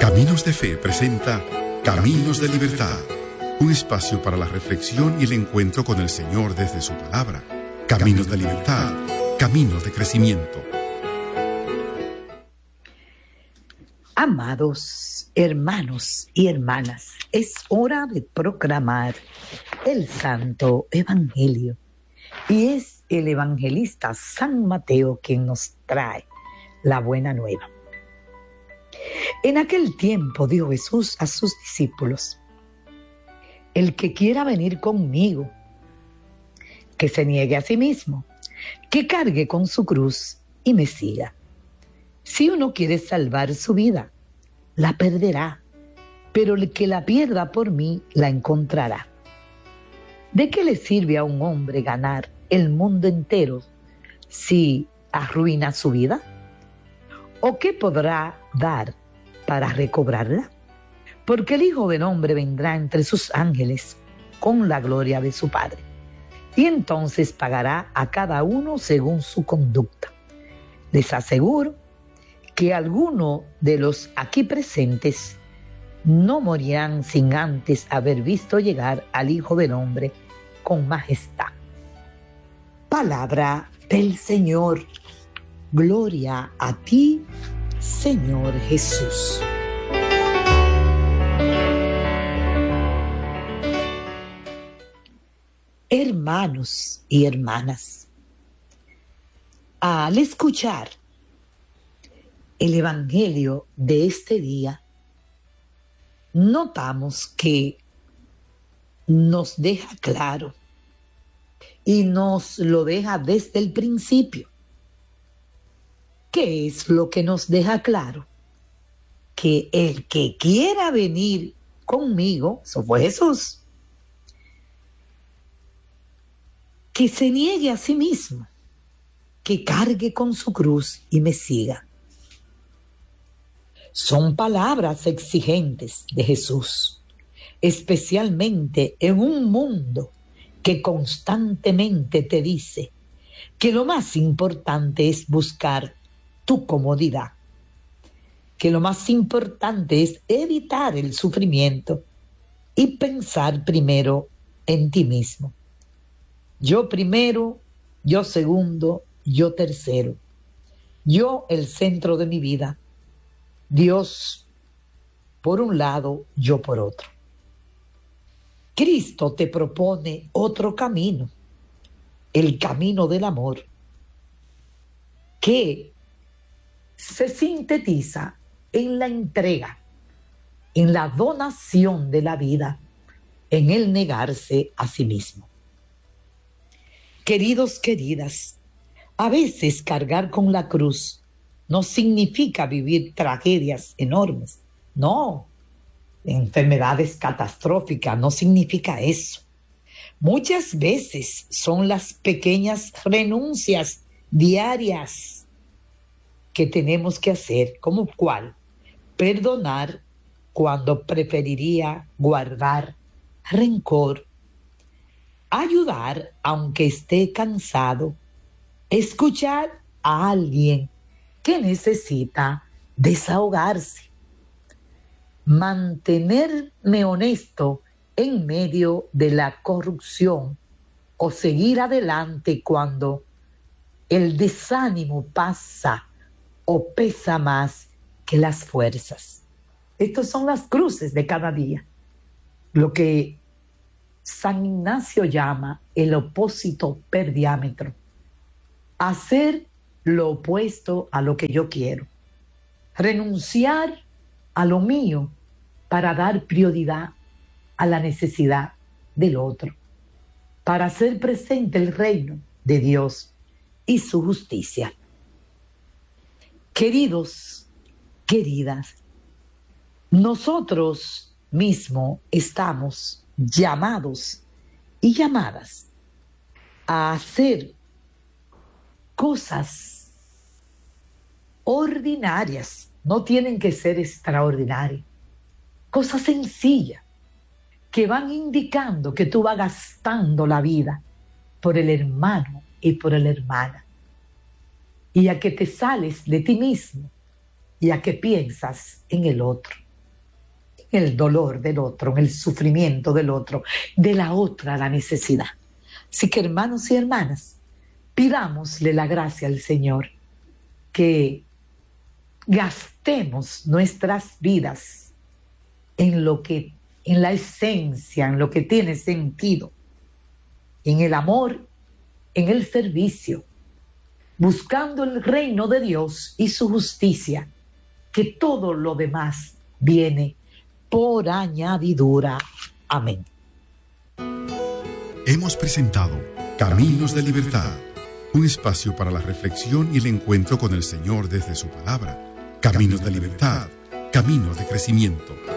Caminos de Fe presenta Caminos de Libertad, un espacio para la reflexión y el encuentro con el Señor desde su palabra. Caminos de Libertad, caminos de crecimiento. Amados hermanos y hermanas, es hora de proclamar el Santo Evangelio. Y es el evangelista San Mateo quien nos trae la buena nueva. En aquel tiempo dijo Jesús a sus discípulos: el que quiera venir conmigo, que se niegue a sí mismo, que cargue con su cruz y me siga. Si uno quiere salvar su vida, la perderá, pero el que la pierda por mí, la encontrará. ¿De qué le sirve a un hombre ganar el mundo entero si arruina su vida? ¿O qué podrá dar para recobrarla? Porque el Hijo del Hombre vendrá entre sus ángeles con la gloria de su Padre, y entonces pagará a cada uno según su conducta. Les aseguro que algunos de los aquí presentes no morirán sin antes haber visto llegar al Hijo del Hombre con majestad. Palabra del Señor. Gloria a ti, Señor Jesús. Hermanos y hermanas, al escuchar el Evangelio de este día, notamos que nos deja claro y nos lo deja desde el principio. ¿Qué es lo que nos deja claro? Que el que quiera venir conmigo, eso fue Jesús, que se niegue a sí mismo, que cargue con su cruz y me siga. Son palabras exigentes de Jesús, especialmente en un mundo que constantemente te dice que lo más importante es buscar tu comodidad, que lo más importante es evitar el sufrimiento y pensar primero en ti mismo. Yo primero, yo segundo, yo tercero. Yo el centro de mi vida. Dios por un lado, yo por otro. Cristo te propone otro camino, el camino del amor, que se sintetiza en la entrega, en la donación de la vida, en el negarse a sí mismo. Queridos, queridas, a veces cargar con la cruz no significa vivir tragedias enormes. No, enfermedades catastróficas no significa eso. Muchas veces son las pequeñas renuncias diarias que tenemos que hacer, como cuál, perdonar cuando preferiría guardar rencor, ayudar aunque esté cansado, escuchar a alguien que necesita desahogarse, mantenerme honesto en medio de la corrupción o seguir adelante cuando el desánimo pasa o pesa más que las fuerzas. Estas son las cruces de cada día, lo que San Ignacio llama el opósito per diámetro, hacer lo opuesto a lo que yo quiero, renunciar a lo mío para dar prioridad a la necesidad del otro, para hacer presente el reino de Dios y su justicia. Queridos, queridas, nosotros mismos estamos llamados y llamadas a hacer cosas ordinarias, no tienen que ser extraordinarias, cosas sencillas que van indicando que tú vas gastando la vida por el hermano y por la hermana, y a que te sales de ti mismo y a que piensas en el otro. el dolor del otro, en el sufrimiento del otro, de la otra la necesidad. Así que, hermanos y hermanas, pidámosle la gracia al Señor que gastemos nuestras vidas en la esencia, en lo que tiene sentido, en el amor, en el servicio, buscando el reino de Dios y su justicia, que todo lo demás viene por añadidura. Amén. Hemos presentado Caminos de Libertad, un espacio para la reflexión y el encuentro con el Señor desde su palabra. Caminos de Libertad, caminos de crecimiento.